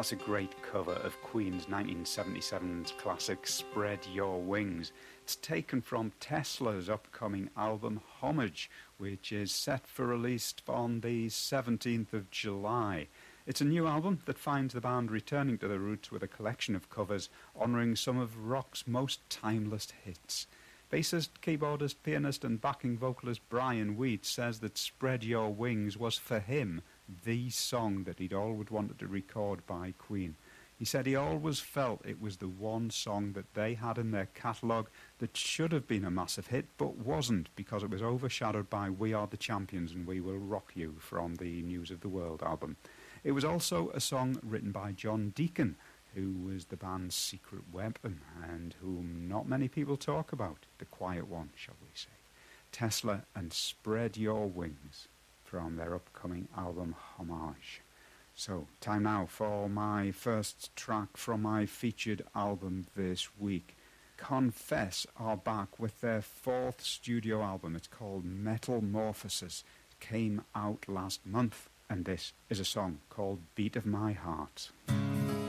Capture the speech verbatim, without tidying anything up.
That's a great cover of Queen's nineteen seventy-seven's classic Spread Your Wings. It's taken from Tesla's upcoming album Homage, which is set for release on the seventeenth of July. It's a new album that finds the band returning to their roots with a collection of covers honouring some of rock's most timeless hits. Bassist, keyboardist, pianist and backing vocalist Brian Wheat says that Spread Your Wings was for him the song that he'd always wanted to record by Queen. He said he always felt it was the one song that they had in their catalogue that should have been a massive hit but wasn't, because it was overshadowed by We Are the Champions and We Will Rock You from the News of the World album. It was also a song written by John Deacon, who was the band's secret weapon and whom not many people talk about, the quiet one, shall we say. Tesla and Spread Your Wings from their upcoming album Homage. So, time now for my first track from my featured album this week. Confess are back with their fourth studio album. It's called Metamorphosis. It came out last month, and this is a song called Beat of My Heart.